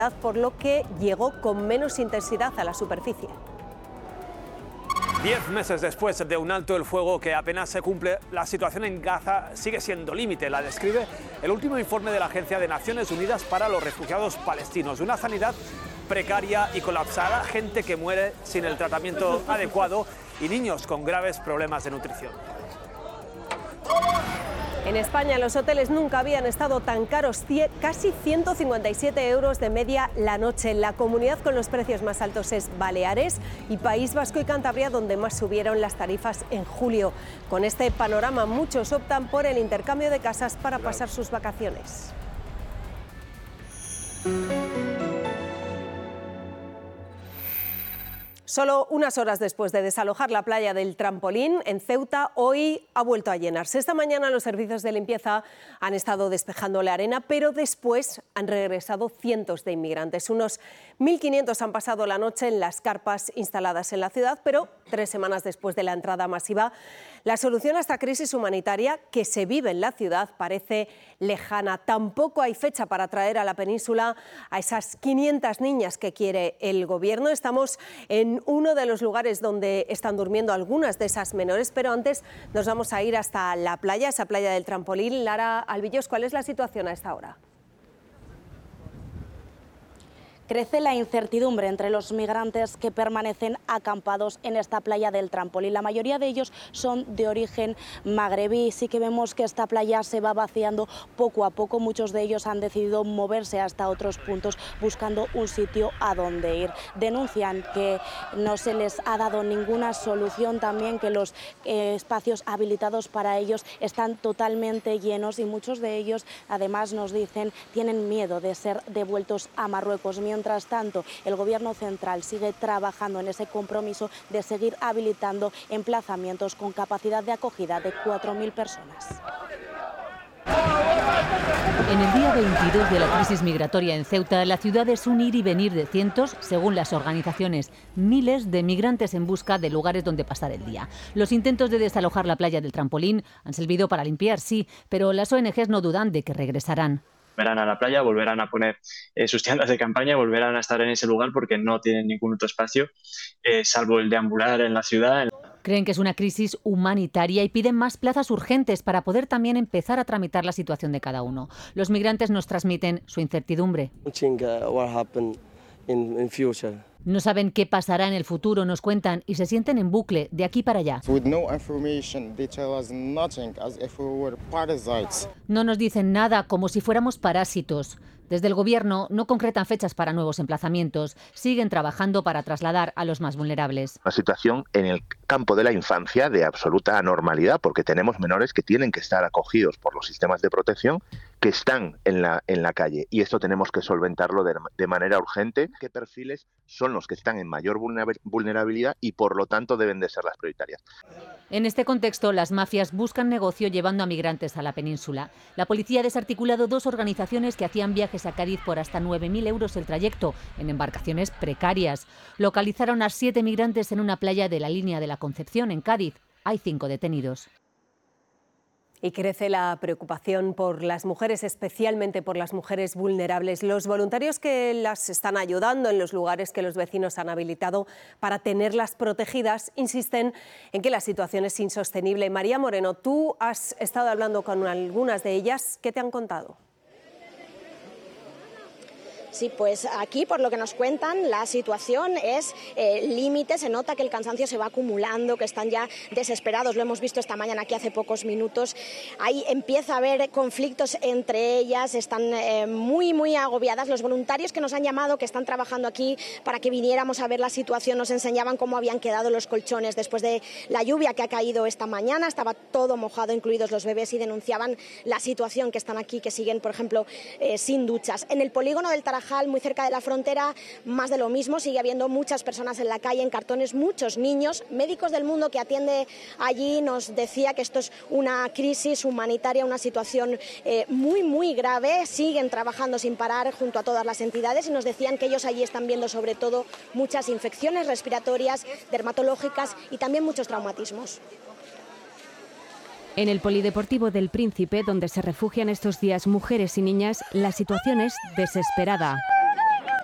por lo que llegó con menos intensidad a la superficie. 10 meses después de un alto el fuego que apenas se cumple, la situación en Gaza sigue siendo límite. La describe el último informe de la Agencia de Naciones Unidas para los Refugiados Palestinos. Una sanidad precaria y colapsada, gente que muere sin el tratamiento adecuado y niños con graves problemas de nutrición. En España los hoteles nunca habían estado tan caros, casi 157 euros de media la noche. La comunidad con los precios más altos es Baleares y País Vasco y Cantabria, donde más subieron las tarifas en julio. Con este panorama, muchos optan por el intercambio de casas para pasar sus vacaciones. Solo unas horas después de desalojar la playa del Trampolín, en Ceuta, hoy ha vuelto a llenarse. Esta mañana los servicios de limpieza han estado despejando la arena, pero después han regresado cientos de inmigrantes. Unos 1.500 han pasado la noche en las carpas instaladas en la ciudad, pero 3 semanas después de la entrada masiva, la solución a esta crisis humanitaria que se vive en la ciudad parece lejana. Tampoco hay fecha para traer a la península a esas 500 niñas que quiere el gobierno. Estamos en uno de los lugares donde están durmiendo algunas de esas menores, pero antes nos vamos a ir hasta la playa, esa playa del Trampolín. Lara Albillos, ¿cuál es la situación a esta hora? Crece la incertidumbre entre los migrantes que permanecen acampados en esta playa del Trampolín. La mayoría de ellos son de origen magrebí. Sí que vemos que esta playa se va vaciando poco a poco. Muchos de ellos han decidido moverse hasta otros puntos buscando un sitio a donde ir. Denuncian que no se les ha dado ninguna solución, también que los espacios habilitados para ellos están totalmente llenos y muchos de ellos, además, nos dicen, tienen miedo de ser devueltos a Marruecos. Mientras tanto, el Gobierno central sigue trabajando en ese compromiso de seguir habilitando emplazamientos con capacidad de acogida de 4.000 personas. En el día 22 de la crisis migratoria en Ceuta, la ciudad es un ir y venir de cientos, según las organizaciones, miles de migrantes en busca de lugares donde pasar el día. Los intentos de desalojar la playa del Trampolín han servido para limpiar, sí, pero las ONGs no dudan de que regresarán. Volverán a la playa, volverán a poner sus tiendas de campaña, volverán a estar en ese lugar porque no tienen ningún otro espacio, salvo el deambular en la ciudad. Creen que es una crisis humanitaria y piden más plazas urgentes para poder también empezar a tramitar la situación de cada uno. Los migrantes nos transmiten su incertidumbre. No saben qué pasará en el futuro, nos cuentan, y se sienten en bucle, de aquí para allá. No nos dicen nada, como si fuéramos parásitos. Desde el Gobierno no concretan fechas para nuevos emplazamientos. Siguen trabajando para trasladar a los más vulnerables. Una situación en el campo de la infancia de absoluta anormalidad, porque tenemos menores que tienen que estar acogidos por los sistemas de protección, que están en la calle, y esto tenemos que solventarlo de manera urgente. ¿Qué perfiles son los que están en mayor vulnerabilidad y por lo tanto deben de ser las prioritarias? En este contexto, las mafias buscan negocio llevando a migrantes a la península. La policía ha desarticulado 2 organizaciones que hacían viajes a Cádiz por hasta 9.000 euros el trayecto, en embarcaciones precarias. Localizaron a 7 migrantes en una playa de la Línea de la Concepción, en Cádiz. Hay 5 detenidos. Y crece la preocupación por las mujeres, especialmente por las mujeres vulnerables. Los voluntarios que las están ayudando en los lugares que los vecinos han habilitado para tenerlas protegidas insisten en que la situación es insostenible. María Moreno, tú has estado hablando con algunas de ellas. ¿Qué te han contado? Sí, pues aquí, por lo que nos cuentan, la situación es límite. Se nota que el cansancio se va acumulando, que están ya desesperados. Lo hemos visto esta mañana aquí hace pocos minutos. Ahí empieza a haber conflictos entre ellas, están muy agobiadas. Los voluntarios que nos han llamado, que están trabajando aquí para que viniéramos a ver la situación, nos enseñaban cómo habían quedado los colchones después de la lluvia que ha caído esta mañana. Estaba todo mojado, incluidos los bebés, y denunciaban la situación, que están aquí, que siguen, por ejemplo, sin duchas. En el polígono del Tarajal, muy cerca de la frontera, más de lo mismo. Sigue habiendo muchas personas en la calle, en cartones, muchos niños. Médicos del Mundo, que atiende allí, nos decía que esto es una crisis humanitaria, una situación muy grave. Siguen trabajando sin parar junto a todas las entidades y nos decían que ellos allí están viendo sobre todo muchas infecciones respiratorias, dermatológicas y también muchos traumatismos. En el Polideportivo del Príncipe, donde se refugian estos días mujeres y niñas, la situación es desesperada.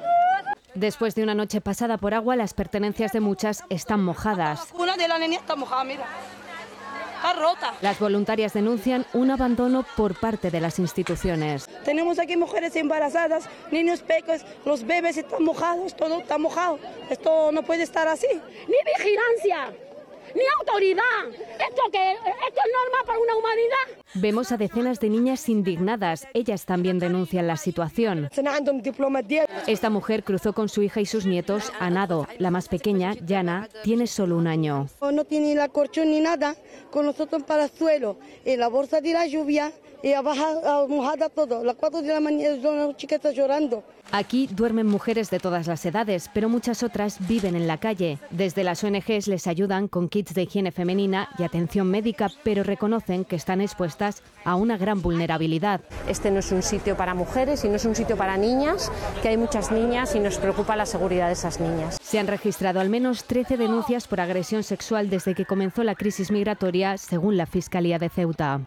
Después de una noche pasada por agua, las pertenencias de muchas están mojadas. Una de las niñas está mojada, mira. Está rota. Las voluntarias denuncian un abandono por parte de las instituciones. Tenemos aquí mujeres embarazadas, niños pequeños, los bebés están mojados, todo está mojado. Esto no puede estar así. Ni vigilancia, ni autoridad. ¿Esto qué? ¿Esto es normal para una humanidad? Vemos a decenas de niñas indignadas. Ellas también denuncian la situación. Esta mujer cruzó con su hija y sus nietos a nado. La más pequeña, Yana, tiene solo 1 año. No tiene la colchón ni nada, con nosotros para el suelo, en la bolsa de la lluvia, y abajo mojada todo. A las 4 de la mañana son las chiquitas llorando. Aquí duermen mujeres de todas las edades, pero muchas otras viven en la calle. Desde las ONGs les ayudan con kits de higiene femenina y atención médica, pero reconocen que están expuestas a una gran vulnerabilidad. Este no es un sitio para mujeres y no es un sitio para niñas, que hay muchas niñas y nos preocupa la seguridad de esas niñas. Se han registrado al menos 13 denuncias por agresión sexual desde que comenzó la crisis migratoria, según la Fiscalía de Ceuta.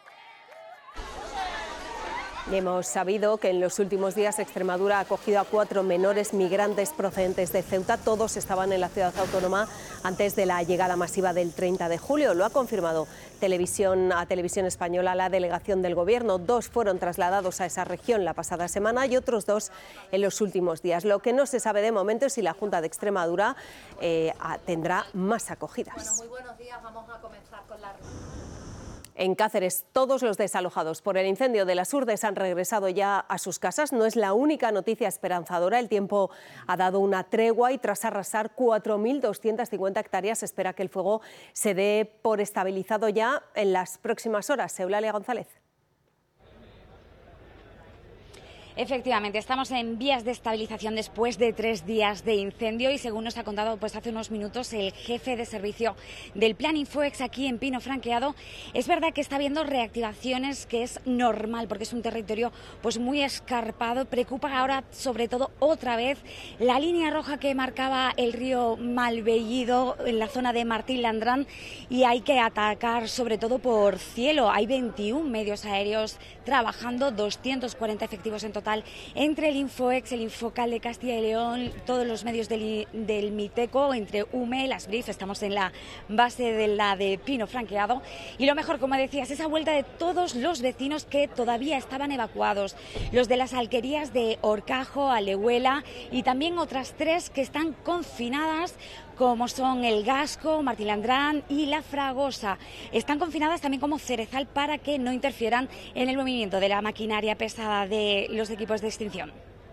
Hemos sabido que en los últimos días Extremadura ha acogido a 4 menores migrantes procedentes de Ceuta. Todos estaban en la ciudad autónoma antes de la llegada masiva del 30 de julio. Lo ha confirmado a Televisión Española la delegación del Gobierno. 2 fueron trasladados a esa región la pasada semana y otros 2 en los últimos días. Lo que no se sabe de momento es si la Junta de Extremadura tendrá más acogidas. Bueno, muy buenos días. Vamos a comenzar con la... En Cáceres, todos los desalojados por el incendio de las Urdes han regresado ya a sus casas. No es la única noticia esperanzadora. El tiempo ha dado una tregua y tras arrasar 4.250 hectáreas se espera que el fuego se dé por estabilizado ya en las próximas horas. Eulalia González. Efectivamente, estamos en vías de estabilización después de 3 días de incendio y según nos ha contado hace unos minutos el jefe de servicio del Plan Infoex aquí en Pino Franqueado, es verdad que está habiendo reactivaciones, que es normal porque es un territorio muy escarpado. Preocupa ahora sobre todo otra vez la línea roja que marcaba el río Malvellido en la zona de Martín Landrán y hay que atacar sobre todo por cielo. Hay 21 medios aéreos trabajando, 240 efectivos en total entre el Infoex, el Infocal de Castilla y León, todos los medios del Miteco, entre UME, las BRIF, estamos en la base de la de Pino Franqueado. Y lo mejor, como decías, esa vuelta de todos los vecinos que todavía estaban evacuados, los de las alquerías de Horcajo, Alehuela y también otras 3 que están confinadas, como son el Gasco, Martín Landrán y la Fragosa. Están confinadas también como Cerezal para que no interfieran en el movimiento de la maquinaria pesada de los equipos de extinción.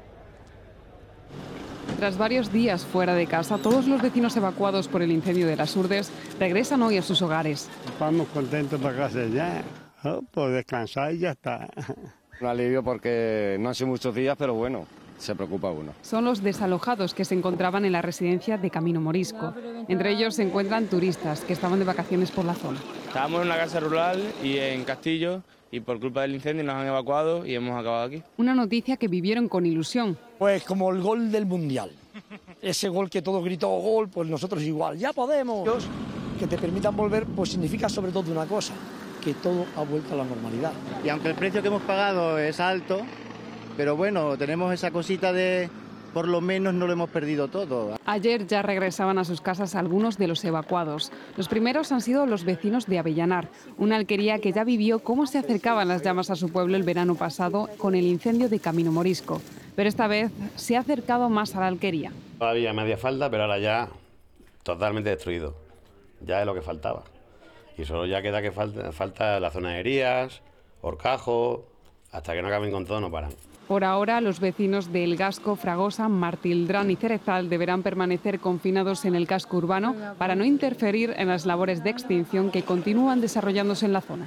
Tras varios días fuera de casa, todos los vecinos evacuados por el incendio de las Urdes regresan hoy a sus hogares. Vamos contentos para casa ya, por descansar y ya está. Un alivio porque no han sido muchos días, pero bueno, se preocupa uno. Son los desalojados que se encontraban en la residencia de Camino Morisco. Entre ellos se encuentran turistas que estaban de vacaciones por la zona. Estábamos en una casa rural y en Castillo y por culpa del incendio nos han evacuado y hemos acabado aquí. Una noticia que vivieron con ilusión. Pues como el gol del Mundial. Ese gol que todos gritó gol, pues nosotros igual. ¡Ya podemos! Que te permitan volver, pues significa sobre todo una cosa, que todo ha vuelto a la normalidad. Y aunque el precio que hemos pagado es alto, pero bueno, tenemos esa cosita de por lo menos no lo hemos perdido todo. Ayer ya regresaban a sus casas algunos de los evacuados. Los primeros han sido los vecinos de Avellanar, una alquería que ya vivió cómo se acercaban las llamas a su pueblo el verano pasado con el incendio de Camino Morisco. Pero esta vez se ha acercado más a la alquería. Todavía me hacía falta, pero ahora ya totalmente destruido. Ya es lo que faltaba. Y solo ya queda que falta la zona de Herías, Horcajo, hasta que no acaben con todo no paran. Por ahora, los vecinos de El Gasco, Fragosa, Martildrán y Cerezal deberán permanecer confinados en el casco urbano para no interferir en las labores de extinción que continúan desarrollándose en la zona.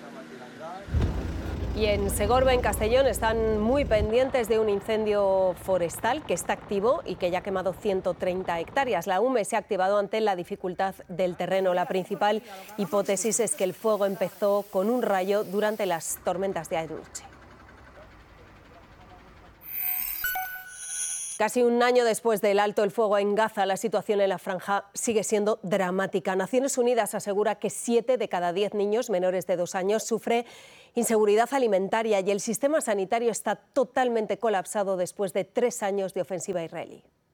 Y en Segorbe, en Castellón, están muy pendientes de un incendio forestal que está activo y que ya ha quemado 130 hectáreas. La UME se ha activado ante la dificultad del terreno. La principal hipótesis es que el fuego empezó con un rayo durante las tormentas de anoche. Casi un año después del alto el fuego en Gaza, la situación en la franja sigue siendo dramática. Naciones Unidas asegura que 7 de cada 10 niños menores de 2 años sufre inseguridad alimentaria y el sistema sanitario está totalmente colapsado después de 3 años de ofensiva israelí.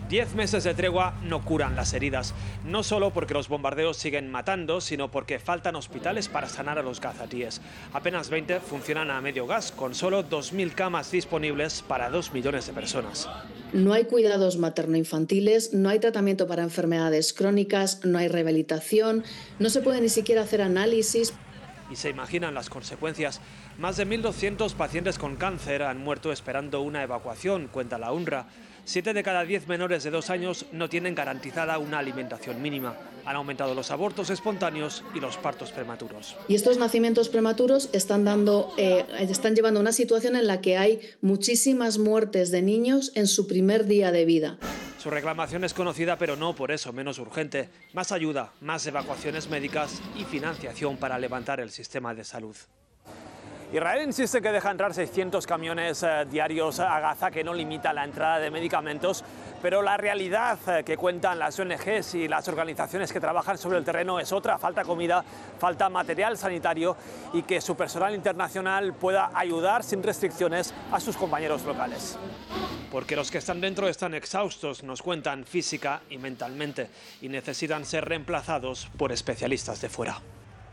10 meses de tregua no curan las heridas, no solo porque los bombardeos siguen matando, sino porque faltan hospitales para sanar a los gazatíes. Apenas 20 funcionan a medio gas, con solo 2.000 camas disponibles para 2 millones de personas. No hay cuidados materno-infantiles, no hay tratamiento para enfermedades crónicas, no hay rehabilitación, no se puede ni siquiera hacer análisis. Y se imaginan las consecuencias. Más de 1.200 pacientes con cáncer han muerto esperando una evacuación, cuenta la UNRWA. 7 de cada 10 menores de 2 años no tienen garantizada una alimentación mínima. Han aumentado los abortos espontáneos y los partos prematuros. Y estos nacimientos prematuros están llevando a una situación en la que hay muchísimas muertes de niños en su primer día de vida. Su reclamación es conocida, pero no por eso menos urgente. Más ayuda, más evacuaciones médicas y financiación para levantar el sistema de salud. Israel insiste que deja entrar 600 camiones diarios a Gaza, que no limita la entrada de medicamentos, pero la realidad que cuentan las ONGs y las organizaciones que trabajan sobre el terreno es otra: falta comida, falta material sanitario y que su personal internacional pueda ayudar sin restricciones a sus compañeros locales. Porque los que están dentro están exhaustos, nos cuentan, física y mentalmente, y necesitan ser reemplazados por especialistas de fuera.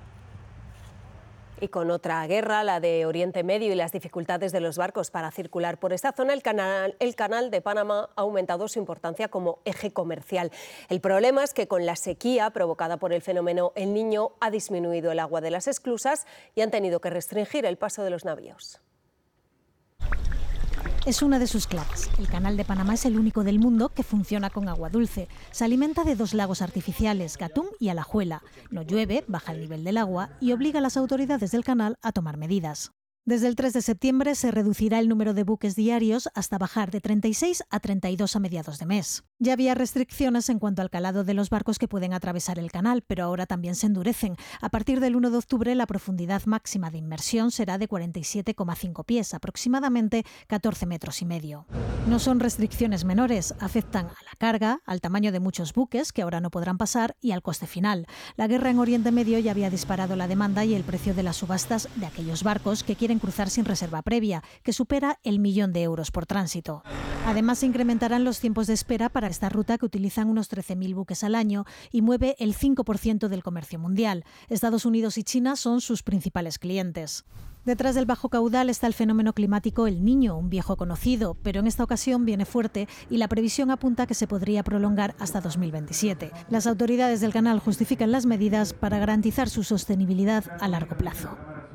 Y con otra guerra, la de Oriente Medio, y las dificultades de los barcos para circular por esta zona, el canal de Panamá ha aumentado su importancia como eje comercial. El problema es que con la sequía provocada por el fenómeno El Niño ha disminuido el agua de las esclusas y han tenido que restringir el paso de los navíos. Es una de sus claves. El canal de Panamá es el único del mundo que funciona con agua dulce. Se alimenta de 2 lagos artificiales, Gatún y Alajuela. No llueve, baja el nivel del agua y obliga a las autoridades del canal a tomar medidas. Desde el 3 de septiembre se reducirá el número de buques diarios hasta bajar de 36 a 32 a mediados de mes. Ya había restricciones en cuanto al calado de los barcos que pueden atravesar el canal, pero ahora también se endurecen. A partir del 1 de octubre la profundidad máxima de inmersión será de 47,5 pies, aproximadamente 14 metros y medio. No son restricciones menores, afectan a la carga, al tamaño de muchos buques que ahora no podrán pasar y al coste final. La guerra en Oriente Medio ya había disparado la demanda y el precio de las subastas de aquellos barcos que quieren cruzar sin reserva previa, que supera el 1.000.000 de euros por tránsito. Además, se incrementarán los tiempos de espera para esta ruta, que utilizan unos 13.000 buques al año y mueve el 5% del comercio mundial. Estados Unidos y China son sus principales clientes. Detrás del bajo caudal está el fenómeno climático El Niño, un viejo conocido, pero en esta ocasión viene fuerte y la previsión apunta que se podría prolongar hasta 2027. Las autoridades del canal justifican las medidas para garantizar su sostenibilidad a largo plazo.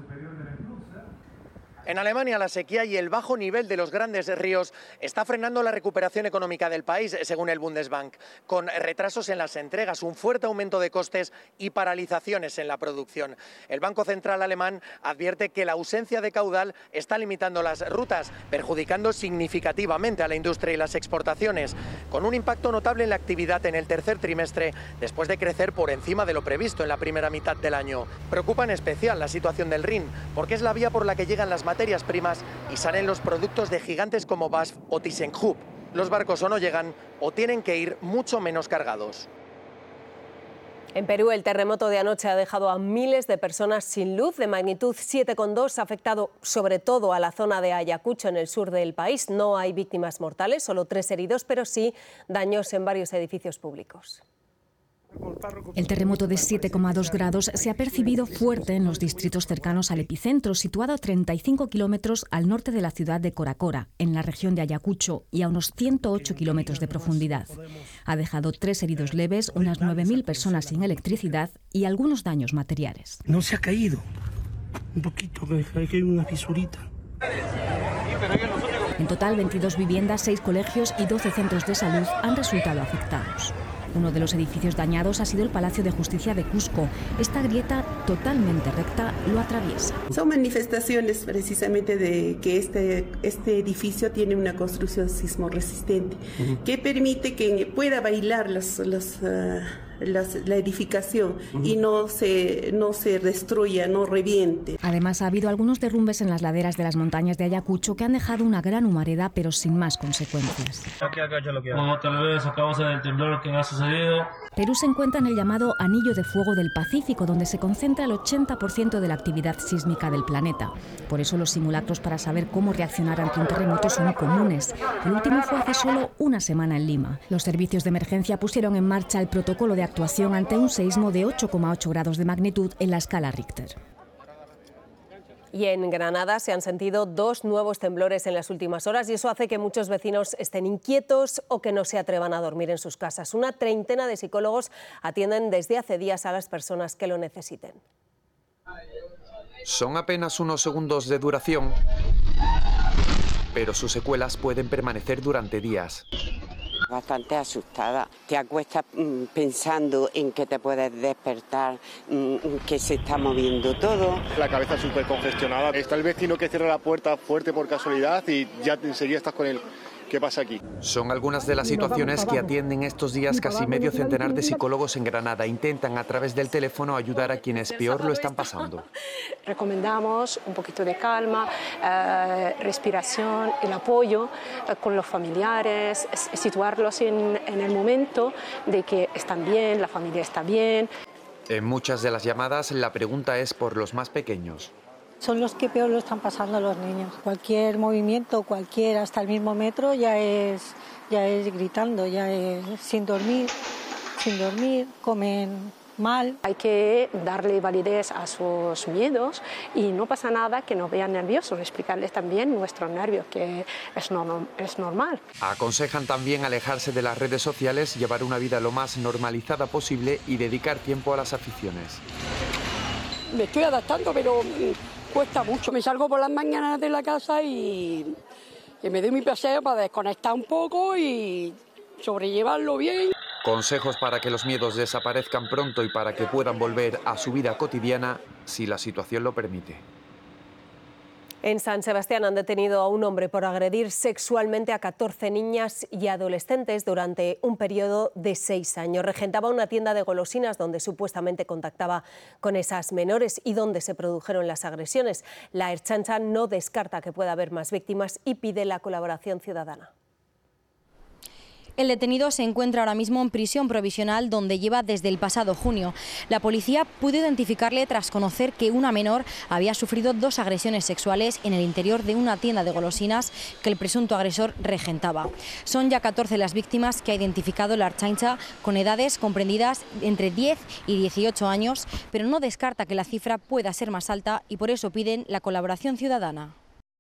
En Alemania, la sequía y el bajo nivel de los grandes ríos está frenando la recuperación económica del país, según el Bundesbank, con retrasos en las entregas, un fuerte aumento de costes y paralizaciones en la producción. El Banco Central alemán advierte que la ausencia de caudal está limitando las rutas, perjudicando significativamente a la industria y las exportaciones, con un impacto notable en la actividad en el tercer trimestre, después de crecer por encima de lo previsto en la primera mitad del año. Preocupa en especial la situación del Rin, porque es la vía por la que llegan las materias primas y salen los productos de gigantes como BASF o ThyssenKrupp. Los barcos o no llegan o tienen que ir mucho menos cargados. En Perú, el terremoto de anoche ha dejado a miles de personas sin luz. De magnitud 7,2 ha afectado sobre todo a la zona de Ayacucho, en el sur del país. No hay víctimas mortales, solo 3 heridos, pero sí daños en varios edificios públicos. El terremoto de 7,2 grados se ha percibido fuerte en los distritos cercanos al epicentro, situado a 35 kilómetros al norte de la ciudad de Coracora, en la región de Ayacucho, y a unos 108 kilómetros de profundidad. Ha dejado 3 heridos leves, unas 9.000 personas sin electricidad y algunos daños materiales. No se ha caído, un poquito, que hay una fisurita. En total, 22 viviendas, 6 colegios y 12 centros de salud han resultado afectados. Uno de los edificios dañados ha sido el Palacio de Justicia de Cusco. Esta grieta totalmente recta lo atraviesa. Son manifestaciones precisamente de que este edificio tiene una construcción sismo resistente, que permite que pueda bailar la edificación y no se destruya, no reviente. Además, ha habido algunos derrumbes en las laderas de las montañas de Ayacucho que han dejado una gran humareda, pero sin más consecuencias. Como tal vez a causa del temblor que ha sucedido. Perú se encuentra en el llamado Anillo de Fuego del Pacífico, donde se concentra el 80% de la actividad sísmica del planeta. Por eso los simulacros para saber cómo reaccionar ante un terremoto son comunes. El último fue hace solo una semana en Lima. Los servicios de emergencia pusieron en marcha el protocolo de actuación ante un seísmo de 8,8 grados de magnitud en la escala Richter. Y en Granada se han sentido 2 nuevos temblores en las últimas horas y eso hace que muchos vecinos estén inquietos o que no se atrevan a dormir en sus casas. Una treintena de psicólogos atienden desde hace días a las personas que lo necesiten. Son apenas unos segundos de duración, pero sus secuelas pueden permanecer durante días. Bastante asustada. Te acuestas pensando en que te puedes despertar, que se está moviendo todo. La cabeza súper congestionada. Está el vecino que cierra la puerta fuerte por casualidad y ya enseguida estás con él. ¿Qué pasa aquí? Son algunas de las situaciones que atienden estos días casi medio centenar de psicólogos en Granada. Intentan a través del teléfono ayudar a quienes peor lo están pasando. Recomendamos un poquito de calma, respiración, el apoyo con los familiares, situarlos en el momento de que están bien, la familia está bien. En muchas de las llamadas la pregunta es por los más pequeños. Son los que peor lo están pasando los niños. Cualquier movimiento, hasta el mismo metro, ya es gritando, ya es sin dormir, comen mal. Hay que darle validez a sus miedos y no pasa nada que nos vean nerviosos, explicarles también nuestros nervios, que es normal. Aconsejan también alejarse de las redes sociales, llevar una vida lo más normalizada posible y dedicar tiempo a las aficiones. Me estoy adaptando, pero cuesta mucho. Me salgo por las mañanas de la casa y me doy mi paseo para desconectar un poco y sobrellevarlo bien. Consejos para que los miedos desaparezcan pronto y para que puedan volver a su vida cotidiana si la situación lo permite. En San Sebastián han detenido a un hombre por agredir sexualmente a 14 niñas y adolescentes durante un periodo de 6 años. Regentaba una tienda de golosinas donde supuestamente contactaba con esas menores y donde se produjeron las agresiones. La Ertzaintza no descarta que pueda haber más víctimas y pide la colaboración ciudadana. El detenido se encuentra ahora mismo en prisión provisional donde lleva desde el pasado junio. La policía pudo identificarle tras conocer que una menor había sufrido 2 agresiones sexuales en el interior de una tienda de golosinas que el presunto agresor regentaba. Son ya 14 las víctimas que ha identificado la Ertzaintza con edades comprendidas entre 10 y 18 años, pero no descarta que la cifra pueda ser más alta y por eso piden la colaboración ciudadana.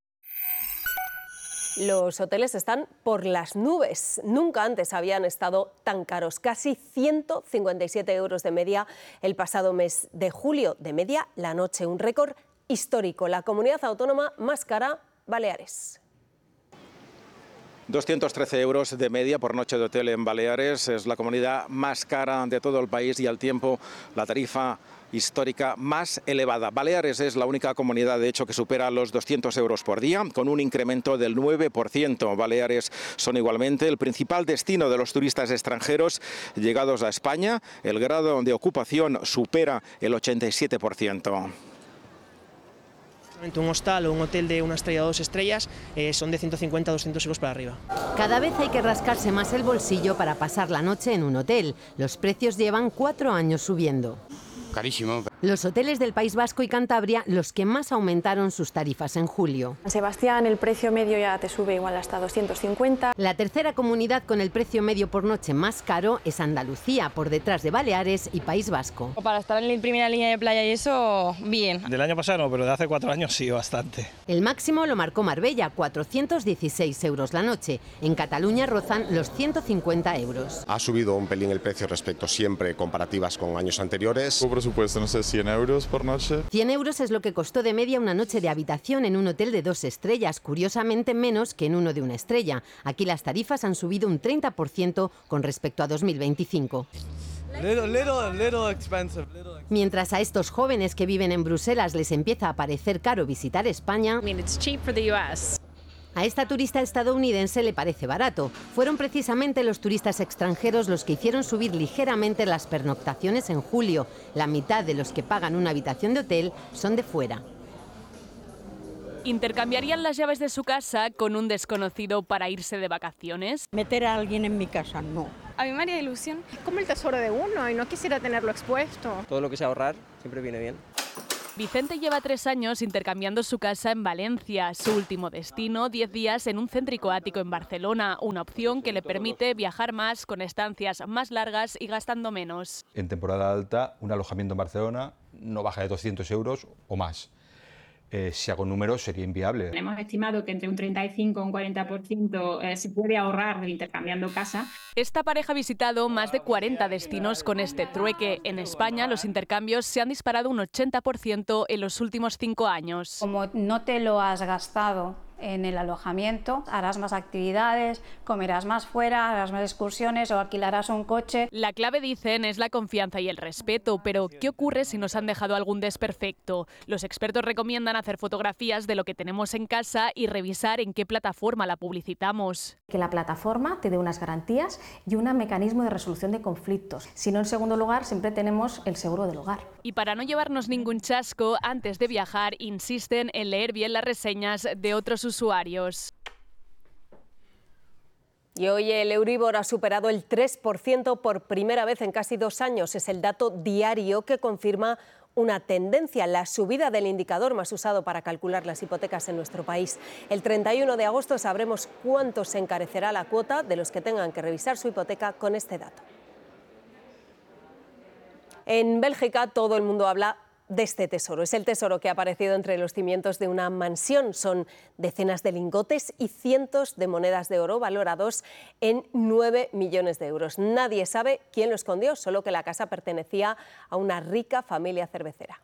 Los hoteles están por las nubes. Nunca antes habían estado tan caros. Casi 157 euros de media el pasado mes de julio. De media la noche, un récord histórico. La comunidad autónoma más cara, Baleares. 213 euros de media por noche de hotel en Baleares. Es la comunidad más cara de todo el país y al tiempo la tarifa histórica más elevada. Baleares es la única comunidad, de hecho, que supera los 200 euros por día, con un incremento del 9%. Baleares son igualmente el principal destino de los turistas extranjeros llegados a España. El grado de ocupación supera el 87%. Un hostal o un hotel de una estrella o 2 estrellas son de 150 a 200 euros para arriba. Cada vez hay que rascarse más el bolsillo para pasar la noche en un hotel. Los precios llevan 4 años subiendo. Carísimo. Los hoteles del País Vasco y Cantabria, los que más aumentaron sus tarifas en julio. En Sebastián el precio medio ya te sube igual hasta 250. La tercera comunidad con el precio medio por noche más caro es Andalucía, por detrás de Baleares y País Vasco. Para estar en la primera línea de playa y eso, bien. Del año pasado no, pero de hace 4 años sí, bastante. El máximo lo marcó Marbella, 416 euros la noche. En Cataluña rozan los 150 euros. Ha subido un pelín el precio respecto siempre comparativas con años anteriores. Un presupuesto, no sé, 100 euros por noche. 100 euros es lo que costó de media una noche de habitación en un hotel de 2 estrellas, curiosamente menos que en uno de 1 estrella. Aquí las tarifas han subido un 30% con respecto a 2025. Little expensive. Mientras a estos jóvenes que viven en Bruselas les empieza a parecer caro visitar España, A esta turista estadounidense le parece barato. Fueron precisamente los turistas extranjeros los que hicieron subir ligeramente las pernoctaciones en julio. La mitad de los que pagan una habitación de hotel son de fuera. ¿Intercambiarían las llaves de su casa con un desconocido para irse de vacaciones? Meter a alguien en mi casa, no. A mí me haría ilusión. Es como el tesoro de uno y no quisiera tenerlo expuesto. Todo lo que sea ahorrar siempre viene bien. Vicente lleva 3 años intercambiando su casa en Valencia. Su último destino, 10 días en un céntrico ático en Barcelona. Una opción que le permite viajar más, con estancias más largas y gastando menos. En temporada alta, un alojamiento en Barcelona no baja de 200 euros o más. Si hago números sería inviable. Hemos estimado que entre un 35 y un 40% se puede ahorrar intercambiando casa. Esta pareja ha visitado más de 40 destinos con este trueque. En España los intercambios se han disparado un 80% en los últimos 5 años. Como no te lo has gastado en el alojamiento, harás más actividades, comerás más fuera, harás más excursiones o alquilarás un coche. La clave, dicen, es la confianza y el respeto, pero ¿qué ocurre si nos han dejado algún desperfecto? Los expertos recomiendan hacer fotografías de lo que tenemos en casa y revisar en qué plataforma la publicitamos. Que la plataforma te dé unas garantías y un mecanismo de resolución de conflictos. Si no, en segundo lugar, siempre tenemos el seguro del hogar. Y para no llevarnos ningún chasco, antes de viajar, insisten en leer bien las reseñas de otros usuarios. Y hoy el Euribor ha superado el 3% por primera vez en casi 2 años. Es el dato diario que confirma una tendencia, la subida del indicador más usado para calcular las hipotecas en nuestro país. El 31 de agosto sabremos cuánto se encarecerá la cuota de los que tengan que revisar su hipoteca con este dato. En Bélgica todo el mundo habla de este tesoro. Es el tesoro que ha aparecido entre los cimientos de una mansión. Son decenas de lingotes y cientos de monedas de oro valorados en 9 millones de euros. Nadie sabe quién lo escondió, solo que la casa pertenecía a una rica familia cervecera.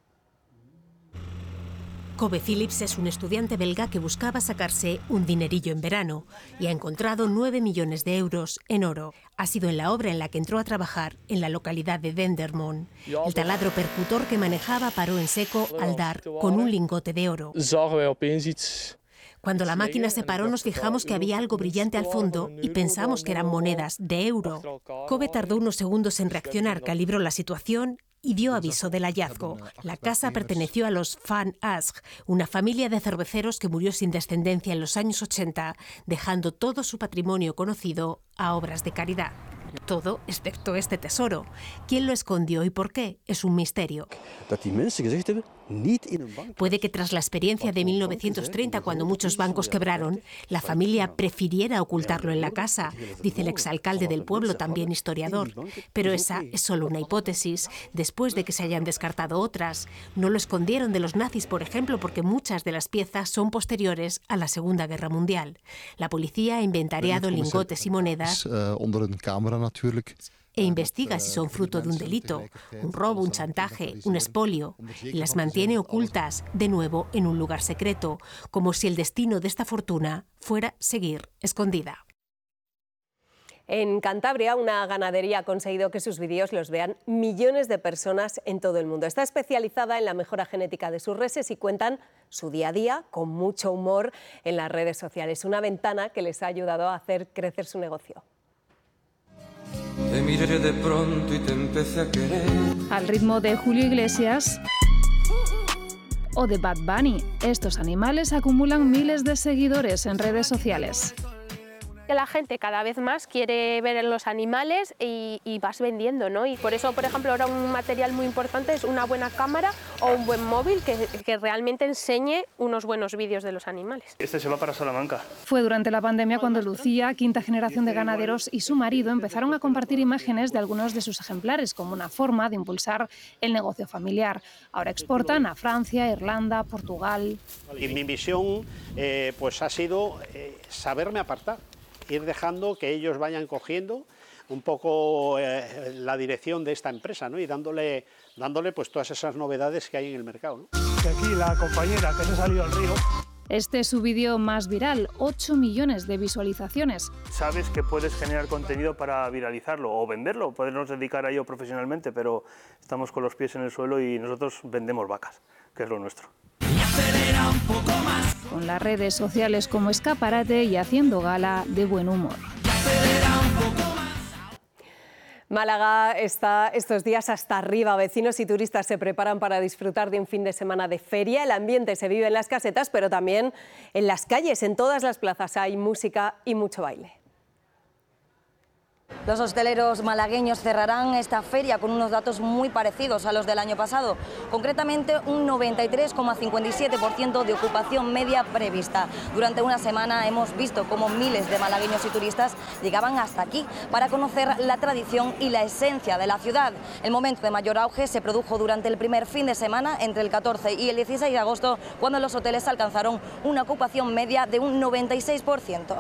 Kobe Phillips es un estudiante belga que buscaba sacarse un dinerillo en verano y ha encontrado 9 millones de euros en oro. Ha sido en la obra en la que entró a trabajar en la localidad de Dendermonde. El taladro percutor que manejaba paró en seco al dar con un lingote de oro. Cuando la máquina se paró nos fijamos que había algo brillante al fondo y pensamos que eran monedas de euro. Kobe tardó unos segundos en reaccionar, calibró la situación y dio aviso del hallazgo. La casa perteneció a los Van Asch, una familia de cerveceros que murió sin descendencia en los años 80, dejando todo su patrimonio conocido a obras de caridad. Todo excepto este tesoro. ¿Quién lo escondió y por qué? Es un misterio. Puede que tras la experiencia de 1930, cuando muchos bancos quebraron, la familia prefiriera ocultarlo en la casa, dice el exalcalde del pueblo, también historiador. Pero esa es solo una hipótesis, después de que se hayan descartado otras. No lo escondieron de los nazis, por ejemplo, porque muchas de las piezas son posteriores a la Segunda Guerra Mundial. La policía ha inventariado lingotes y monedas e investiga si son fruto de un delito, un robo, un chantaje, un expolio, y las mantiene ocultas, de nuevo, en un lugar secreto, como si el destino de esta fortuna fuera seguir escondida. En Cantabria, una ganadería ha conseguido que sus vídeos los vean millones de personas en todo el mundo. Está especializada en la mejora genética de sus reses y cuentan su día a día con mucho humor en las redes sociales. Una ventana que les ha ayudado a hacer crecer su negocio. Te miré de pronto y te empecé a querer. Al ritmo de Julio Iglesias o de Bad Bunny, estos animales acumulan miles de seguidores en redes sociales. Que la gente cada vez más quiere ver los animales y vas vendiendo, ¿no? Y por eso, por ejemplo, ahora un material muy importante es una buena cámara o un buen móvil que realmente enseñe unos buenos vídeos de los animales. Este se va para Salamanca. Fue durante la pandemia cuando Lucía, quinta generación de ganaderos, y su marido empezaron a compartir imágenes de algunos de sus ejemplares como una forma de impulsar el negocio familiar. Ahora exportan a Francia, Irlanda, Portugal. Y mi misión pues ha sido saberme apartar. Ir dejando que ellos vayan cogiendo un poco la dirección de esta empresa, ¿no? Y dándole pues todas esas novedades que hay en el mercado, ¿no? Y aquí la compañera que se ha salido al río. Este es su vídeo más viral, 8 millones de visualizaciones. Sabes que puedes generar contenido para viralizarlo o venderlo, podernos dedicar a ello profesionalmente, pero estamos con los pies en el suelo y nosotros vendemos vacas, que es lo nuestro. Con las redes sociales como escaparate y haciendo gala de buen humor. Málaga está estos días hasta arriba. Vecinos y turistas se preparan para disfrutar de un fin de semana de feria. El ambiente se vive en las casetas, pero también en las calles. En todas las plazas hay música y mucho baile. Los hosteleros malagueños cerrarán esta feria con unos datos muy parecidos a los del año pasado, concretamente un 93,57% de ocupación media prevista. Durante una semana hemos visto cómo miles de malagueños y turistas llegaban hasta aquí para conocer la tradición y la esencia de la ciudad. El momento de mayor auge se produjo durante el primer fin de semana, entre el 14 y el 16 de agosto, cuando los hoteles alcanzaron una ocupación media de un 96%.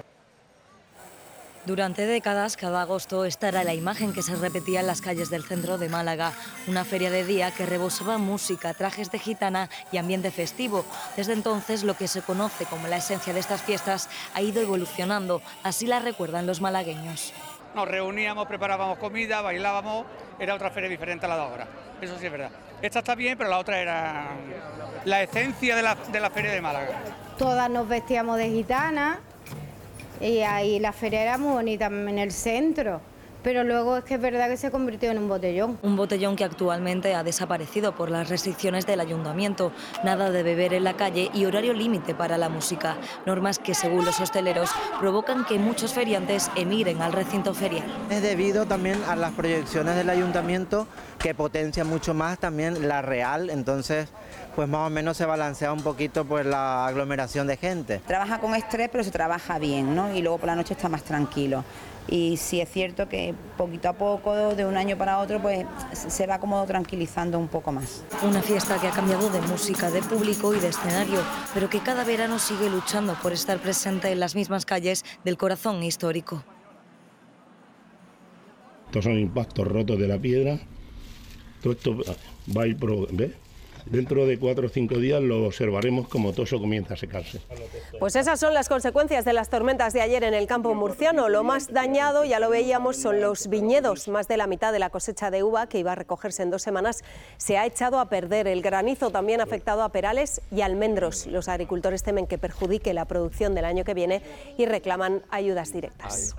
Durante décadas, cada agosto, esta era la imagen que se repetía en las calles del centro de Málaga. Una feria de día que rebosaba música, trajes de gitana y ambiente festivo. Desde entonces, lo que se conoce como la esencia de estas fiestas ha ido evolucionando. Así la recuerdan los malagueños. Nos reuníamos, preparábamos comida, bailábamos. Era otra feria diferente a la de ahora. Eso sí es verdad. Esta está bien, pero la otra era la esencia de la feria de Málaga. Todas nos vestíamos de gitana. Y ahí la feria era muy bonita en el centro, pero luego es que es verdad que se convirtió en un botellón. Un botellón que actualmente ha desaparecido por las restricciones del ayuntamiento. Nada de beber en la calle y horario límite para la música. Normas que, según los hosteleros, provocan que muchos feriantes emigren al recinto ferial. Es debido también a las proyecciones del ayuntamiento que potencia mucho más también la real, entonces pues más o menos se balancea un poquito pues la aglomeración de gente. Trabaja con estrés, pero se trabaja bien, ¿no? Y luego por la noche está más tranquilo. Y sí es cierto que poquito a poco, de un año para otro, pues se va como tranquilizando un poco más. Una fiesta que ha cambiado de música, de público y de escenario, pero que cada verano sigue luchando por estar presente en las mismas calles del corazón histórico. Estos son impactos rotos de la piedra. Todo esto va a ir, ¿ves? Dentro de 4 o 5 días lo observaremos como todo eso comienza a secarse. Pues esas son las consecuencias de las tormentas de ayer en el campo murciano. Lo más dañado, ya lo veíamos, son los viñedos. Más de la mitad de la cosecha de uva, que iba a recogerse en 2 semanas, se ha echado a perder. El granizo también ha afectado a perales y almendros. Los agricultores temen que perjudique la producción del año que viene y reclaman ayudas directas.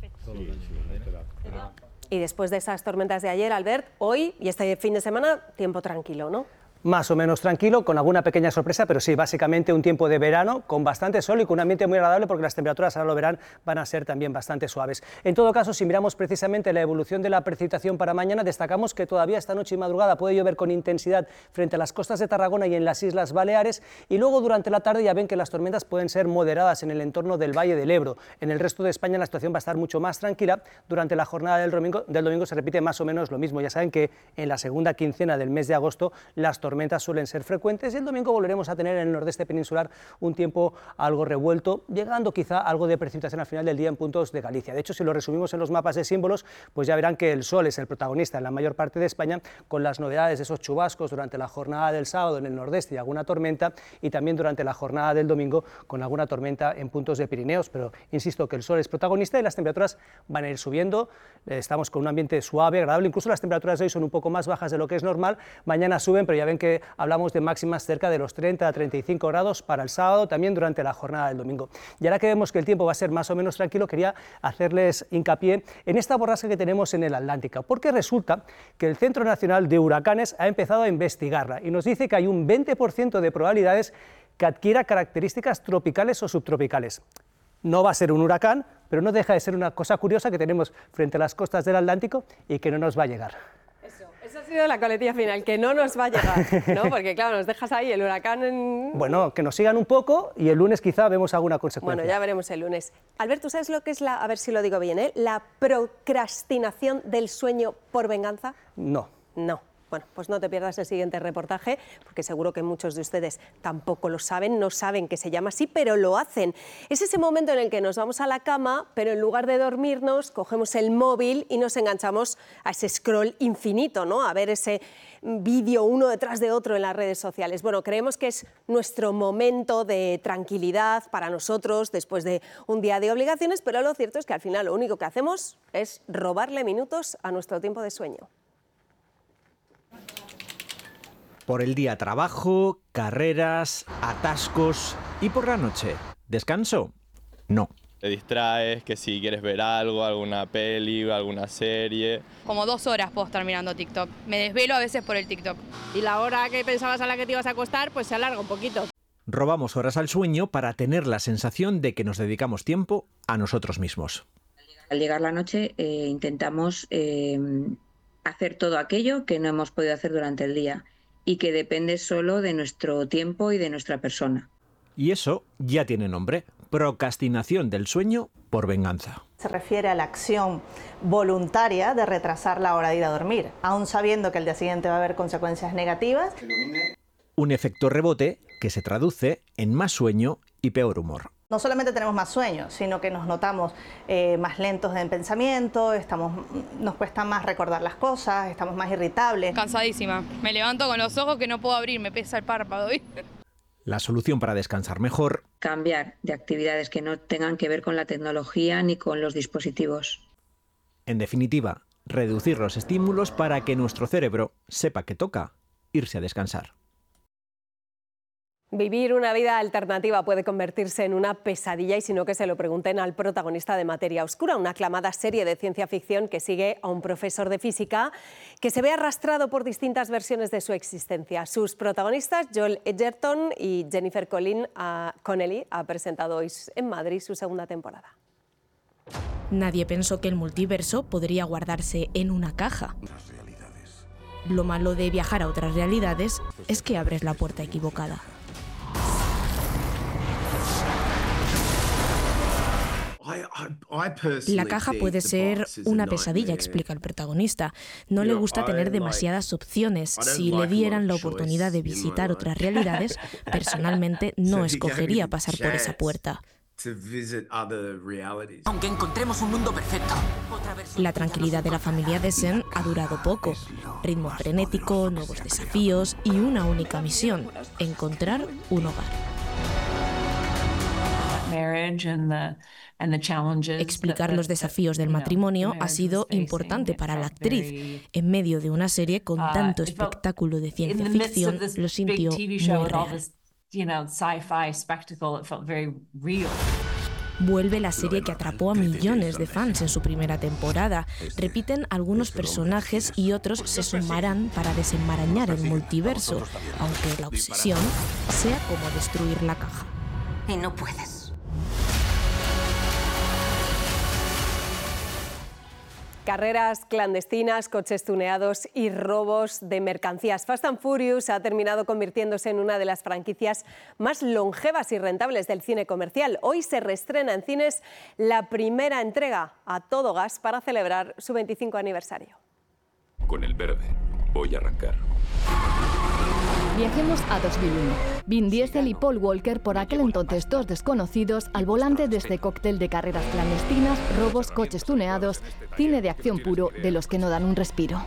Y después de esas tormentas de ayer, Albert, hoy y este fin de semana, tiempo tranquilo, ¿no? Más o menos tranquilo, con alguna pequeña sorpresa, pero sí, básicamente un tiempo de verano con bastante sol y con un ambiente muy agradable porque las temperaturas, ahora lo verán, van a ser también bastante suaves. En todo caso, si miramos precisamente la evolución de la precipitación para mañana, destacamos que todavía esta noche y madrugada puede llover con intensidad frente a las costas de Tarragona y en las Islas Baleares, y luego durante la tarde ya ven que las tormentas pueden ser moderadas en el entorno del Valle del Ebro. En el resto de España la situación va a estar mucho más tranquila. Durante la jornada del domingo se repite más o menos lo mismo. Ya saben que en la segunda quincena del mes de agosto las tormentas suelen ser frecuentes y el domingo volveremos a tener en el nordeste peninsular un tiempo algo revuelto, llegando quizá algo de precipitación al final del día en puntos de Galicia. De hecho, si lo resumimos en los mapas de símbolos, pues ya verán que el sol es el protagonista en la mayor parte de España, con las novedades de esos chubascos durante la jornada del sábado en el nordeste y alguna tormenta, y también durante la jornada del domingo con alguna tormenta en puntos de Pirineos, pero insisto que el sol es protagonista y las temperaturas van a ir subiendo. Estamos con un ambiente suave, agradable, incluso las temperaturas de hoy son un poco más bajas de lo que es normal, mañana suben, pero ya ven que hablamos de máximas cerca de los 30 a 35 grados para el sábado, también durante la jornada del domingo. Y ahora que vemos que el tiempo va a ser más o menos tranquilo, quería hacerles hincapié en esta borrasca que tenemos en el Atlántico, porque resulta que el Centro Nacional de Huracanes ha empezado a investigarla y nos dice que hay un 20% de probabilidades que adquiera características tropicales o subtropicales. No va a ser un huracán, pero no deja de ser una cosa curiosa que tenemos frente a las costas del Atlántico y que no nos va a llegar. Esa ha sido la coletilla final, que no nos va a llegar, ¿no? Porque claro, nos dejas ahí el huracán en... Bueno, que nos sigan un poco y el lunes quizá vemos alguna consecuencia. Bueno, ya veremos el lunes. Albert, ¿tú sabes lo que es a ver si lo digo bien, la procrastinación del sueño por venganza? No. No. Bueno, pues no te pierdas el siguiente reportaje, porque seguro que muchos de ustedes tampoco lo saben, no saben que se llama así, pero lo hacen. Es ese momento en el que nos vamos a la cama, pero en lugar de dormirnos, cogemos el móvil y nos enganchamos a ese scroll infinito, ¿no? A ver ese vídeo uno detrás de otro en las redes sociales. Bueno, creemos que es nuestro momento de tranquilidad para nosotros después de un día de obligaciones, pero lo cierto es que al final lo único que hacemos es robarle minutos a nuestro tiempo de sueño. Por el día trabajo, carreras, atascos y por la noche, ¿descanso? No. Te distraes, que si quieres ver algo, alguna peli, alguna serie. Como 2 horas puedo estar mirando TikTok. Me desvelo a veces por el TikTok. Y la hora que pensabas a la que te ibas a acostar, pues se alarga un poquito. Robamos horas al sueño para tener la sensación de que nos dedicamos tiempo a nosotros mismos. Al llegar la noche intentamos hacer todo aquello que no hemos podido hacer durante el día y que depende solo de nuestro tiempo y de nuestra persona. Y eso ya tiene nombre: procrastinación del sueño por venganza. Se refiere a la acción voluntaria de retrasar la hora de ir a dormir, aun sabiendo que al día siguiente va a haber consecuencias negativas. Un efecto rebote que se traduce en más sueño y peor humor. No solamente tenemos más sueño, sino que nos notamos más lentos en pensamiento, nos cuesta más recordar las cosas, estamos más irritables. Cansadísima. Me levanto con los ojos que no puedo abrir, me pesa el párpado. La solución para descansar mejor: cambiar de actividades que no tengan que ver con la tecnología ni con los dispositivos. En definitiva, reducir los estímulos para que nuestro cerebro sepa que toca irse a descansar. Vivir una vida alternativa puede convertirse en una pesadilla, y si no, que se lo pregunten al protagonista de Materia Oscura, una aclamada serie de ciencia ficción que sigue a un profesor de física que se ve arrastrado por distintas versiones de su existencia. Sus protagonistas, Joel Edgerton y Jennifer Connelly, ha presentado hoy en Madrid su segunda temporada. Nadie pensó que el multiverso podría guardarse en una caja. Lo malo de viajar a otras realidades es que abres la puerta equivocada. La caja puede ser una pesadilla, explica el protagonista. No le gusta tener demasiadas opciones. Si le dieran la oportunidad de visitar otras realidades, personalmente no escogería pasar por esa puerta. Aunque encontremos un mundo perfecto. La tranquilidad de la familia Dessen ha durado poco. Ritmo frenético, nuevos desafíos y una única misión: encontrar un hogar. Explicar los desafíos del matrimonio ha sido importante para la actriz. En medio de una serie con tanto espectáculo de ciencia ficción, lo sintió muy real. Vuelve la serie que atrapó a millones de fans en su primera temporada. Repiten algunos personajes y otros se sumarán para desenmarañar el multiverso, aunque la obsesión sea como destruir la caja. Y no puedes. Carreras clandestinas, coches tuneados y robos de mercancías. Fast and Furious ha terminado convirtiéndose en una de las franquicias más longevas y rentables del cine comercial. Hoy se reestrena en cines la primera entrega, a todo gas, para celebrar su 25 aniversario. Con el verde voy a arrancar. Viajemos a 2001. Vin Diesel y Paul Walker, por aquel entonces 2 desconocidos, al volante de este cóctel de carreras clandestinas, robos, coches tuneados, cine de acción puro de los que no dan un respiro.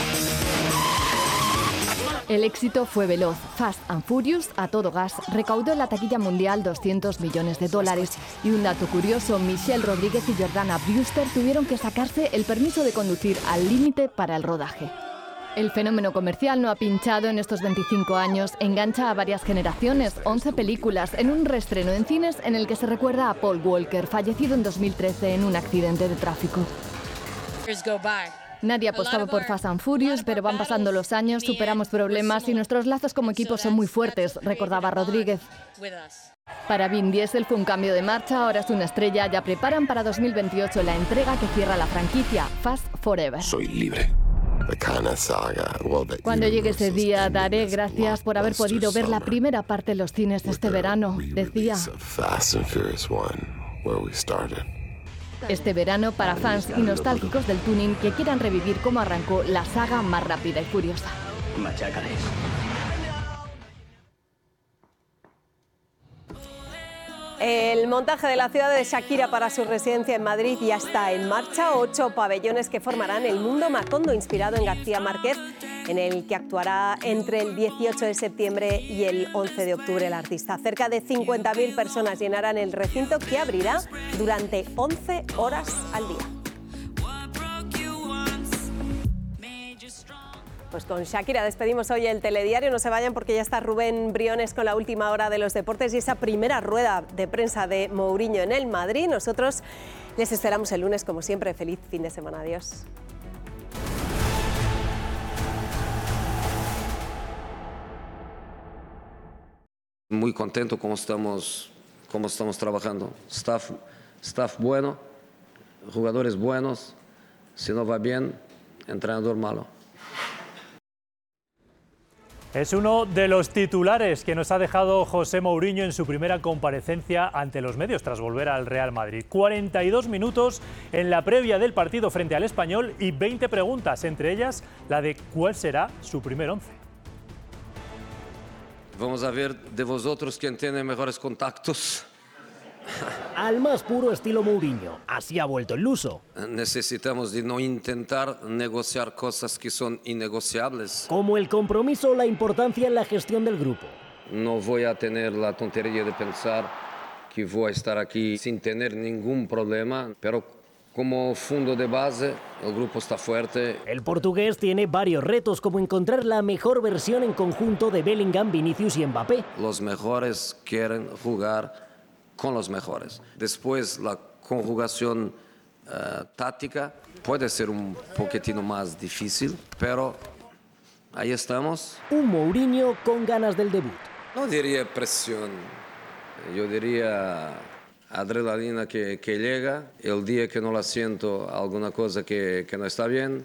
El éxito fue veloz. Fast and Furious, a todo gas, recaudó en la taquilla mundial $200 millones. Y un dato curioso, Michelle Rodríguez y Jordana Brewster tuvieron que sacarse el permiso de conducir al límite para el rodaje. El fenómeno comercial no ha pinchado en estos 25 años, engancha a varias generaciones, 11 películas, en un reestreno en cines en el que se recuerda a Paul Walker, fallecido en 2013 en un accidente de tráfico. Nadie apostaba por Fast and Furious, pero van pasando los años, superamos problemas y nuestros lazos como equipo son muy fuertes, recordaba Rodríguez. Para Vin Diesel fue un cambio de marcha, ahora es una estrella, ya preparan para 2028 la entrega que cierra la franquicia, Fast Forever. Soy libre. Cuando llegue ese día, daré gracias por haber podido ver la primera parte de los cines este verano, decía. Este verano para fans y nostálgicos del tuning que quieran revivir cómo arrancó la saga más rápida y furiosa. El montaje de la ciudad de Shakira para su residencia en Madrid ya está en marcha. 8 pabellones que formarán el mundo Macondo, inspirado en García Márquez, en el que actuará entre el 18 de septiembre y el 11 de octubre el artista. Cerca de 50.000 personas llenarán el recinto, que abrirá durante 11 horas al día. Pues con Shakira despedimos hoy el telediario. No se vayan porque ya está Rubén Briones con la última hora de los deportes y esa primera rueda de prensa de Mourinho en el Madrid. Nosotros les esperamos el lunes, como siempre. Feliz fin de semana. Adiós. Muy contento cómo estamos trabajando. Staff bueno, jugadores buenos. Si no va bien, entrenador malo. Es uno de los titulares que nos ha dejado José Mourinho en su primera comparecencia ante los medios tras volver al Real Madrid. 42 minutos en la previa del partido frente al Español y 20 preguntas, entre ellas la de cuál será su primer once. Vamos a ver de vosotros quién tiene mejores contactos. Al más puro estilo Mourinho, así ha vuelto el luso. Necesitamos de no intentar negociar cosas que son innegociables. Como el compromiso o la importancia en la gestión del grupo. No voy a tener la tontería de pensar que voy a estar aquí sin tener ningún problema, pero como fondo de base, el grupo está fuerte. El portugués tiene varios retos, como encontrar la mejor versión en conjunto de Bellingham, Vinicius y Mbappé. Los mejores quieren jugar con los mejores. Después la conjugación táctica puede ser un poquitino más difícil, pero ahí estamos. Un Mourinho con ganas del debut. No diría presión, yo diría adrenalina que llega. El día que no la siento, alguna cosa que no está bien.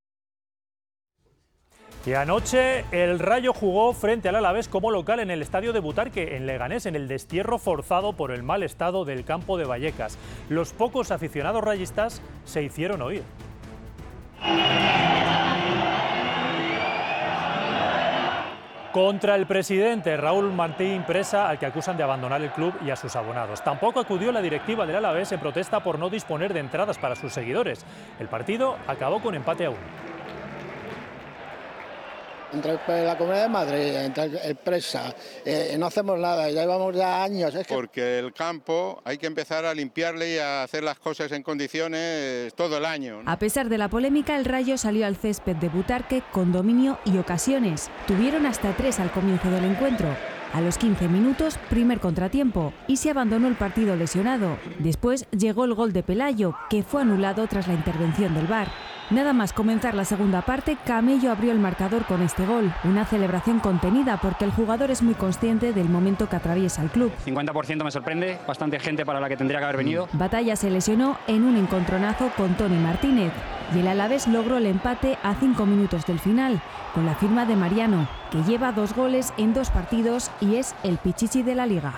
Y anoche el Rayo jugó frente al Alavés como local en el estadio de Butarque, en Leganés, en el destierro forzado por el mal estado del campo de Vallecas. Los pocos aficionados rayistas se hicieron oír. Contra el presidente Raúl Martín Presa, al que acusan de abandonar el club y a sus abonados. Tampoco acudió la directiva del Alavés en protesta por no disponer de entradas para sus seguidores. El partido acabó con empate a 1. Entre la Comunidad de Madrid, entre el Presa, no hacemos nada, ya llevamos ya años. Porque el campo hay que empezar a limpiarle y a hacer las cosas en condiciones todo el año, ¿no? A pesar de la polémica, el Rayo salió al césped de Butarque con dominio y ocasiones. Tuvieron hasta 3 al comienzo del encuentro. A los 15 minutos, primer contratiempo, y se abandonó el partido lesionado. Después llegó el gol de Pelayo, que fue anulado tras la intervención del VAR. Nada más comenzar la segunda parte, Camello abrió el marcador con este gol. Una celebración contenida porque el jugador es muy consciente del momento que atraviesa el club. 50% me sorprende, bastante gente para la que tendría que haber venido. Batalla se lesionó en un encontronazo con Toni Martínez y el Alavés logró el empate a 5 minutos del final, con la firma de Mariano, que lleva 2 goles en 2 partidos y es el pichichi de la Liga.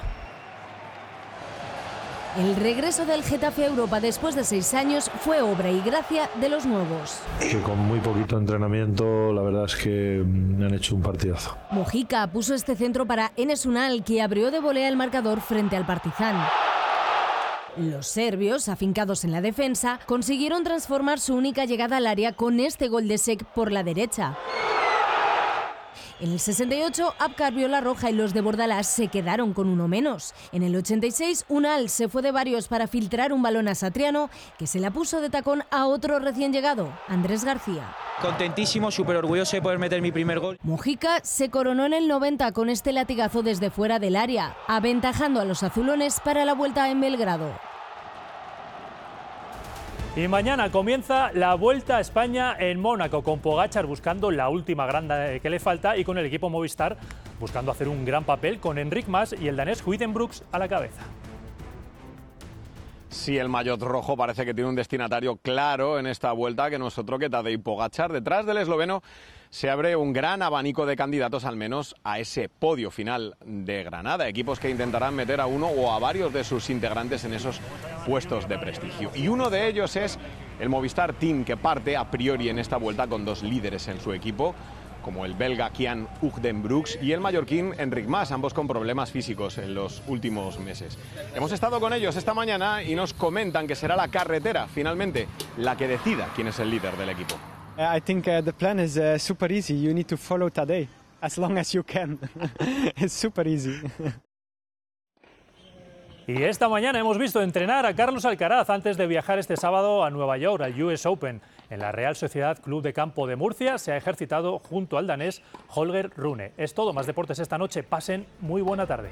El regreso del Getafe a Europa después de 6 años fue obra y gracia de los nuevos. Que con muy poquito entrenamiento, la verdad es que han hecho un partidazo. Mojica puso este centro para Enes Unal, que abrió de volea el marcador frente al Partizan. Los serbios, afincados en la defensa, consiguieron transformar su única llegada al área con este gol de Sek por la derecha. En el 68, Apcar vio la roja y los de Bordalás se quedaron con uno menos. En el 86, Unal se fue de varios para filtrar un balón a Satriano, que se la puso de tacón a otro recién llegado, Andrés García. Contentísimo, súper orgulloso de poder meter mi primer gol. Mojica se coronó en el 90 con este latigazo desde fuera del área, aventajando a los azulones para la vuelta en Belgrado. Y mañana comienza la Vuelta a España en Mónaco, con Pogačar buscando la última grande que le falta y con el equipo Movistar buscando hacer un gran papel con Enric Mas y el danés Huijtenbrooks a la cabeza. Sí, el maillot rojo parece que tiene un destinatario claro en esta vuelta, que no es otro que Tadej Pogačar. Detrás del esloveno se abre un gran abanico de candidatos, al menos a ese podio final de Granada. Equipos que intentarán meter a uno o a varios de sus integrantes en esos puestos de prestigio. Y uno de ellos es el Movistar Team, que parte a priori en esta vuelta con 2 líderes en su equipo, como el belga Kian Huijtenbrooks y el mallorquín Enric Mas, ambos con problemas físicos en los últimos meses. Hemos estado con ellos esta mañana y nos comentan que será la carretera, finalmente, la que decida quién es el líder del equipo. I think the plan is super easy. You need to follow Tadej as long as you can. It's super easy. Y esta mañana hemos visto entrenar a Carlos Alcaraz antes de viajar este sábado a Nueva York, al US Open. En la Real Sociedad Club de Campo de Murcia se ha ejercitado junto al danés Holger Rune. Es todo, más deportes esta noche. Pasen muy buena tarde.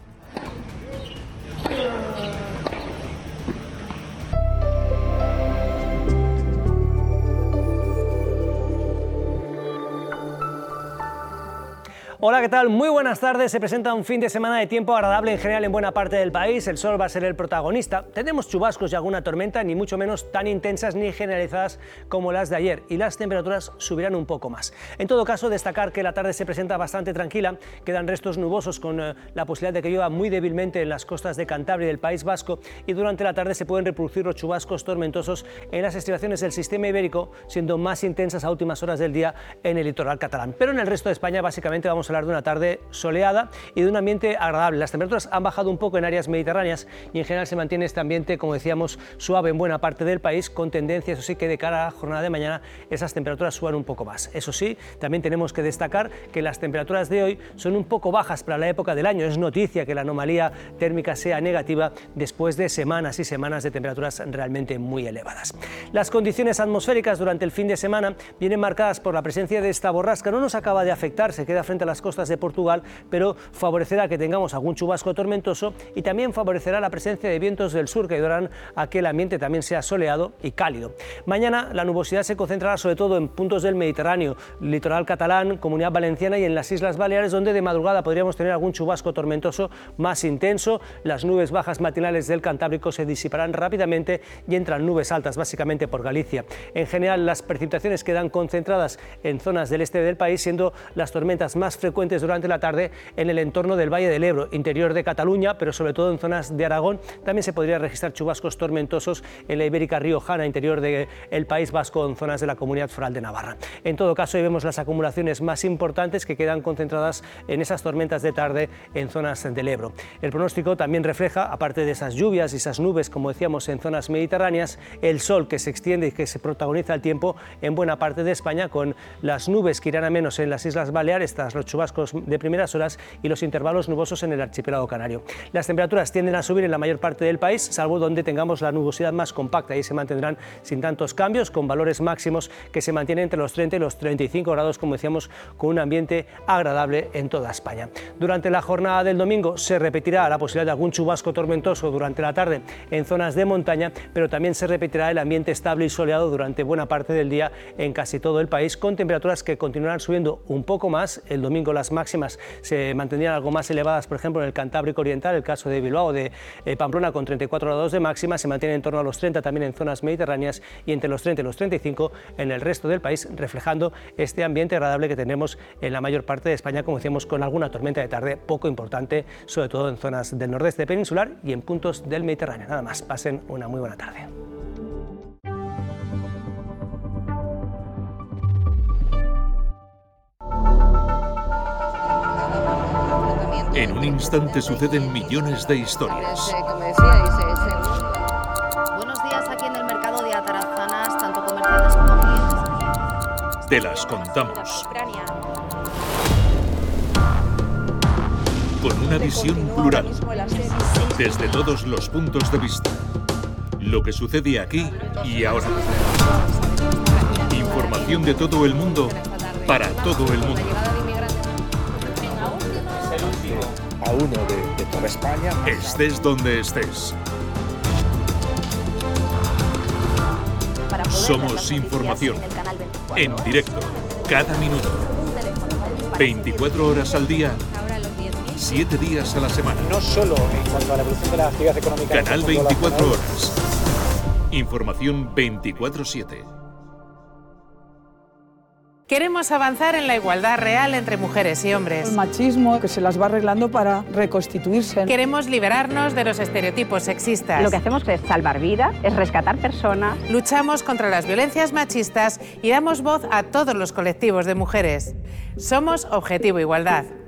Hola, ¿qué tal? Muy buenas tardes. Se presenta un fin de semana de tiempo agradable en general en buena parte del país. El sol va a ser el protagonista. Tendremos chubascos y alguna tormenta, ni mucho menos tan intensas ni generalizadas como las de ayer. Y las temperaturas subirán un poco más. En todo caso, destacar que la tarde se presenta bastante tranquila. Quedan restos nubosos con la posibilidad de que llueva muy débilmente en las costas de Cantabria y del País Vasco. Y durante la tarde se pueden reproducir los chubascos tormentosos en las estribaciones del sistema ibérico, siendo más intensas a últimas horas del día en el litoral catalán. Pero en el resto de España, básicamente, vamos a hablar de una tarde soleada y de un ambiente agradable. Las temperaturas han bajado un poco en áreas mediterráneas y en general se mantiene este ambiente, como decíamos, suave en buena parte del país, con tendencia, eso sí, que de cara a la jornada de mañana esas temperaturas suban un poco más. Eso sí, también tenemos que destacar que las temperaturas de hoy son un poco bajas para la época del año. Es noticia que la anomalía térmica sea negativa después de semanas y semanas de temperaturas realmente muy elevadas. Las condiciones atmosféricas durante el fin de semana vienen marcadas por la presencia de esta borrasca. No nos acaba de afectar, se queda frente a las costas de Portugal, pero favorecerá que tengamos algún chubasco tormentoso y también favorecerá la presencia de vientos del sur que ayudarán a que el ambiente también sea soleado y cálido. Mañana la nubosidad se concentrará sobre todo en puntos del Mediterráneo, litoral catalán, Comunidad Valenciana y en las Islas Baleares, donde de madrugada podríamos tener algún chubasco tormentoso más intenso. Las nubes bajas matinales del Cantábrico se disiparán rápidamente y entran nubes altas básicamente por Galicia. En general, las precipitaciones quedan concentradas en zonas del este del país, siendo las tormentas más frecuentes durante la tarde en el entorno del Valle del Ebro, interior de Cataluña, pero sobre todo en zonas de Aragón. También se podría registrar chubascos tormentosos en la Ibérica Riojana, interior del País Vasco, en zonas de la Comunidad Foral de Navarra. En todo caso, ahí vemos las acumulaciones más importantes que quedan concentradas en esas tormentas de tarde en zonas del Ebro. El pronóstico también refleja, aparte de esas lluvias y esas nubes, como decíamos, en zonas mediterráneas, el sol que se extiende y que se protagoniza el tiempo en buena parte de España, con las nubes que irán a menos en las Islas Baleares tras los chubascos de primeras horas y los intervalos nubosos en el archipiélago canario. Las temperaturas tienden a subir en la mayor parte del país, salvo donde tengamos la nubosidad más compacta. Ahí se mantendrán sin tantos cambios, con valores máximos que se mantienen entre los 30 y los 35 grados, como decíamos, con un ambiente agradable en toda España. Durante la jornada del domingo se repetirá la posibilidad de algún chubasco tormentoso durante la tarde en zonas de montaña, pero también se repetirá el ambiente estable y soleado durante buena parte del día en casi todo el país, con temperaturas que continuarán subiendo un poco más. El domingo las máximas se mantendrían algo más elevadas, por ejemplo, en el Cantábrico Oriental, el caso de Bilbao, de Pamplona, con 34 grados de máxima, se mantiene en torno a los 30 también en zonas mediterráneas y entre los 30 y los 35 en el resto del país, reflejando este ambiente agradable que tenemos en la mayor parte de España, como decíamos, con alguna tormenta de tarde poco importante, sobre todo en zonas del nordeste peninsular y en puntos del Mediterráneo. Nada más, pasen una muy buena tarde. En un instante suceden millones de historias. Buenos días aquí en el mercado de Atarazanas, tanto comerciantes como clientes. Te las contamos. Con una visión plural, desde todos los puntos de vista. Lo que sucede aquí y ahora. Información de todo el mundo para todo el mundo. A uno de toda España. Estés donde estés. Somos información. En directo, cada minuto. 24 horas al día, 7 días a la semana. No solo en cuanto a la evolución de la actividad económica. Canal 24 horas. Información 24/7. Queremos avanzar en la igualdad real entre mujeres y hombres. El machismo que se las va arreglando para reconstituirse. Queremos liberarnos de los estereotipos sexistas. Lo que hacemos es salvar vidas, es rescatar personas. Luchamos contra las violencias machistas y damos voz a todos los colectivos de mujeres. Somos Objetivo Igualdad.